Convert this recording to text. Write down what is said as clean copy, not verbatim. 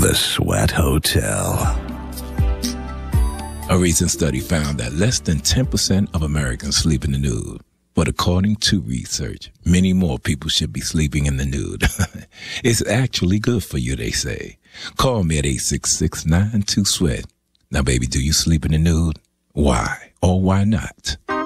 The Sweat Hotel. A recent study found that less than 10% of Americans sleep in the nude. But according to research, many more people should be sleeping in the nude. It's actually good for you, they say. Call me at 866-92-SWEAT. Now, baby, do you sleep in the nude? Why or why not?